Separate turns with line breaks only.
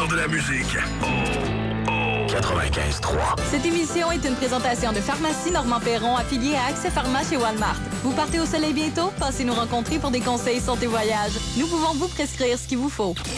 de la musique. 95.3.
Cette émission est une présentation de Pharmacie Normand Perron, affiliée à Accès Pharma chez Walmart. Vous partez au soleil bientôt? Passez nous rencontrer pour des conseils santé voyage. Nous pouvons vous prescrire ce qu'il vous faut.